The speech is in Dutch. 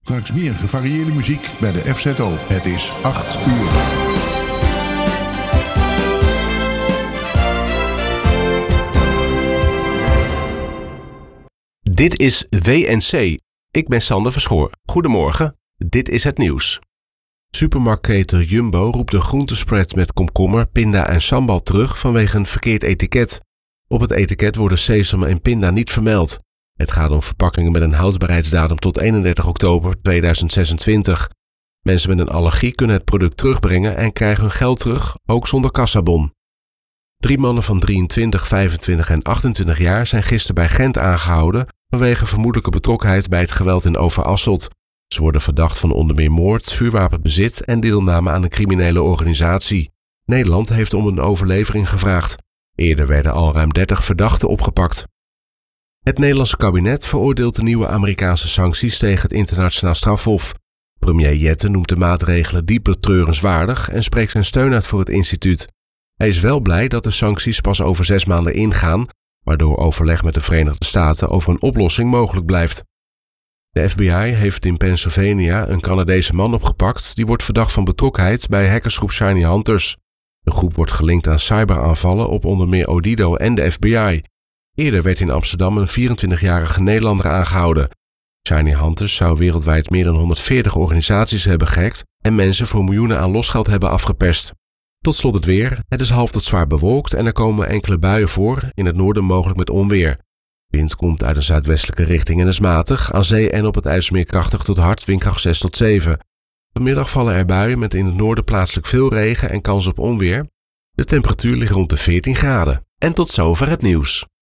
Straks meer gevarieerde muziek bij de FZO. Het is 8 uur. Dit is WNC. Ik ben Sander Verschoor. Goedemorgen, dit is het nieuws. Supermarktketen Jumbo roept de groentespread met komkommer, pinda en sambal terug vanwege een verkeerd etiket. Op het etiket worden sesam en pinda niet vermeld. Het gaat om verpakkingen met een houdbaarheidsdatum tot 31 oktober 2026. Mensen met een allergie kunnen het product terugbrengen en krijgen hun geld terug, ook zonder kassabon. 3 mannen van 23, 25 en 28 jaar zijn gisteren bij Gent aangehouden vanwege vermoedelijke betrokkenheid bij het geweld in Overasselt. Ze worden verdacht van onder meer moord, vuurwapenbezit en deelname aan een criminele organisatie. Nederland heeft om een overlevering gevraagd. Eerder werden al ruim 30 verdachten opgepakt. Het Nederlandse kabinet veroordeelt de nieuwe Amerikaanse sancties tegen het internationaal strafhof. Premier Jette noemt de maatregelen diep betreurenswaardig en spreekt zijn steun uit voor het instituut. Hij is wel blij dat de sancties pas over 6 maanden ingaan, waardoor overleg met de Verenigde Staten over een oplossing mogelijk blijft. De FBI heeft in Pennsylvania een Canadese man opgepakt die wordt verdacht van betrokkenheid bij hackersgroep Shiny Hunters. De groep wordt gelinkt aan cyberaanvallen op onder meer Odido en de FBI. Eerder werd in Amsterdam een 24-jarige Nederlander aangehouden. Shiny Hunters zou wereldwijd meer dan 140 organisaties hebben gehackt en mensen voor miljoenen aan losgeld hebben afgeperst. Tot slot het weer. Het is half tot zwaar bewolkt en er komen enkele buien voor, in het noorden mogelijk met onweer. Wind komt uit een zuidwestelijke richting en is matig, aan zee en op het IJsselmeer krachtig tot hard, windkracht 6 tot 7. Vanmiddag vallen er buien met in het noorden plaatselijk veel regen en kans op onweer. De temperatuur ligt rond de 14 graden. En tot zover het nieuws.